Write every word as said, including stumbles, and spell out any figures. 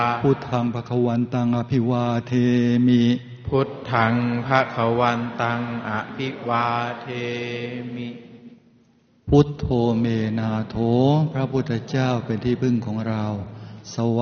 พุทธังภคะวันตังอภิวาเทมิพุทธังภคะวันตังอภิวาเทมิพุทโธเมนาโถพระพุทธเจ้าเป็นที่พึ่งของเราสว